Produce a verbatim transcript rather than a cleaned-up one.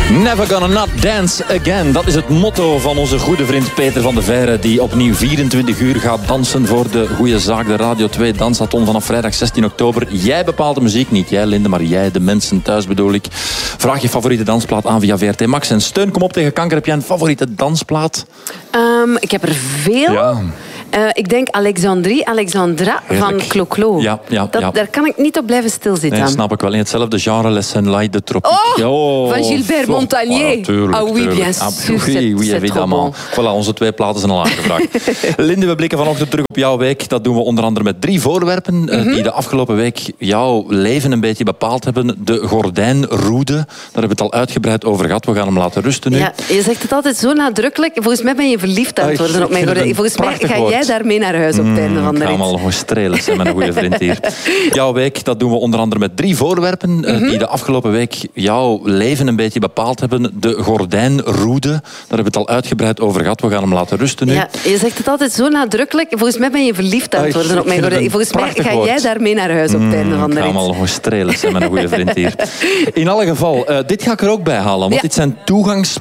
Never gonna not dance again. Dat is het motto van onze goede vriend Peter van de Veire, die opnieuw vierentwintig uur gaat dansen voor de goede zaak, de Radio twee Dansathon vanaf vrijdag zestien oktober. Jij bepaalt de muziek, niet jij Linde, maar jij, de mensen thuis bedoel ik. Vraag je favoriete dansplaat aan via V R T Max. En steun, kom op tegen kanker. Heb jij een favoriete dansplaat? Um, ik heb er veel. Ja. Uh, ik denk Alexandrie, Alexandra Heerlijk. van Clo-Clo. Ja, ja, dat, ja. Daar kan ik niet op blijven stilzitten. Nee, snap ik wel. In hetzelfde genre, Les Sunlight de Tropique. Oh, oh, van Gilbert zo. Montagnier. Ah, tuurlijk, ah oui, tuurlijk. bien Ah, sûr. oui, c'est, oui, c'est évidemment. Voilà, onze twee platen zijn al aangevraagd. Linde, we blikken vanochtend terug op jouw week. Dat doen we onder andere met drie voorwerpen mm-hmm. uh, die de afgelopen week jouw leven een beetje bepaald hebben. De gordijnroede, daar hebben we het al uitgebreid over gehad. We gaan hem laten rusten nu. Ja, je zegt het altijd zo nadrukkelijk. Volgens mij ben je verliefd aan het worden op mijn gordijn. Volgens mij ga woord. jij daarmee naar huis op het einde van de Ik ga rit. hem al nog eens strelen, zijn mijn goede vriend hier. Jouw week, dat doen we onder andere met drie voorwerpen uh, mm-hmm. die de afgelopen week jouw leven een beetje bepaald hebben. De gordijnroede, daar hebben we het al uitgebreid over gehad. We gaan hem laten rusten nu. Ja, je zegt het altijd zo nadrukkelijk. Volgens mij ben je verliefd aan het worden op mijn gordijn. Volgens mij ga woord. jij daarmee naar huis op het einde van de rit. Ik ga hem rit. al nog eens strelen, zijn mijn goede vriend hier. In alle geval, uh, dit ga ik er ook bij halen, want Ja. dit zijn toegangs